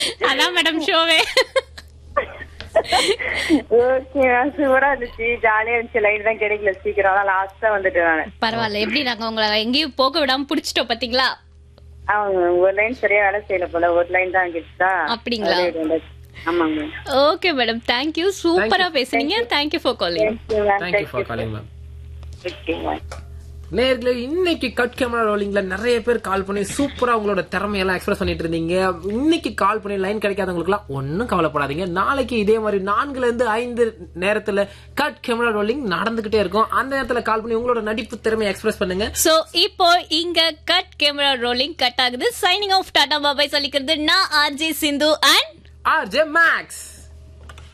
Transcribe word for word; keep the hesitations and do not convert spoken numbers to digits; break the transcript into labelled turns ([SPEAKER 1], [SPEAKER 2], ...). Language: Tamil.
[SPEAKER 1] அதான் மேடம் ஷோவே.
[SPEAKER 2] ஓகே சூப்பரா இருந்துச்சு, ஜாலியா இருந்துச்சு. லைன் தான் கிடைக்கல சீக்கிரம், அதான் லாஸ்டா வந்துட்டேன் நானு.
[SPEAKER 1] பரவாயில்ல, எப்படி நாங்க உங்களை எங்கேயும் போக விடாம புடிச்சிட்டோம் பாத்தீங்களா?
[SPEAKER 2] அவங்க ஒரு லைன் சரியா வேலை செய்யல போல, ஒரு லைன் தான் கிடைச்சா.
[SPEAKER 1] அப்படிங்களா?
[SPEAKER 2] ஆமாங்க.
[SPEAKER 1] ஓகே மேடம், தேங்க்யூ, சூப்பரா பேசுனீங்க. Thank you for calling.
[SPEAKER 3] Thank you for calling ma'am.
[SPEAKER 2] Okay ma'am.
[SPEAKER 3] நேர்களே, இன்னைக்கு கட் கேமரா ரோலிங்ல நிறைய பேர் கால் பண்ணி சூப்பரா உங்களோட திறமையெல்லாம் எக்ஸ்பிரஸ் பண்ணிட்டு இருந்தீங்க. இன்னைக்கு கால் பண்ணி லைன் கிடைக்காதவங்களுக்கு எல்லாம் ஒன்னும் கவலைப்படாதீங்க. நாளைக்கு இதே மாதிரி நான்குல இருந்து ஐந்து நேரத்துல கட் கேமரா ரோலிங் நடந்துகிட்டே இருக்கும். அந்த நேரத்துல கால் பண்ணி உங்களோட நடிப்பு திறமையை எக்ஸ்பிரஸ் பண்ணுங்க.
[SPEAKER 1] சோ இப்போ இங்க கட் கேமரா ரோலிங் கட் ஆகுது. சைனிங் ஆஃப், டாடா பாபாய் சொல்லிக்கிறது நான் RJ Sindhu and
[SPEAKER 3] RJ maths.